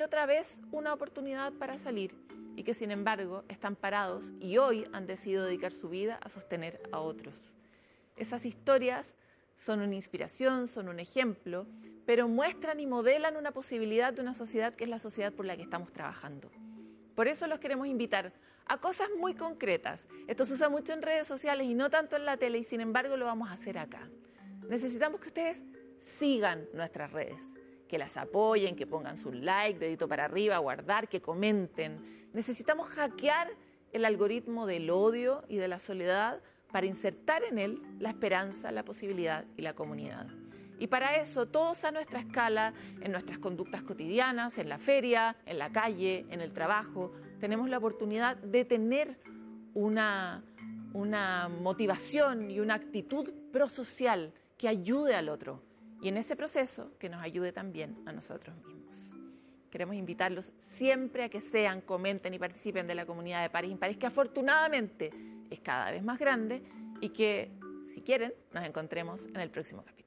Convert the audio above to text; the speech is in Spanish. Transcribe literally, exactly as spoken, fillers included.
otra vez una oportunidad para salir y que sin embargo están parados y hoy han decidido dedicar su vida a sostener a otros. Esas historias son una inspiración, son un ejemplo, pero muestran y modelan una posibilidad de una sociedad que es la sociedad por la que estamos trabajando. Por eso los queremos invitar a cosas muy concretas. Esto se usa mucho en redes sociales y no tanto en la tele, y sin embargo lo vamos a hacer acá. Necesitamos que ustedes sigan nuestras redes, que las apoyen, que pongan su like, dedito para arriba, guardar, que comenten. Necesitamos hackear el algoritmo del odio y de la soledad para insertar en él la esperanza, la posibilidad y la comunidad. Y para eso, todos a nuestra escala, en nuestras conductas cotidianas, en la feria, en la calle, en el trabajo, tenemos la oportunidad de tener una, una motivación y una actitud prosocial que ayude al otro. Y en ese proceso, que nos ayude también a nosotros mismos. Queremos invitarlos siempre a que sean, comenten y participen de la comunidad de Pares Impares, que afortunadamente es cada vez más grande y que, si quieren, nos encontremos en el próximo capítulo.